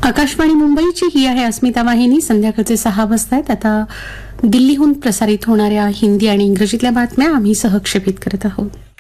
आकाशवाणी मुंबईची ही आहे अस्मिता वाहिनी. संध्याकाळचे 6 वाजता आहेत. आता दिल्लीहून प्रसारित होणाऱ्या हिंदी आणि इंग्रजीतल्या बातम्या आम्ही सहक्षेपित करत आहोत.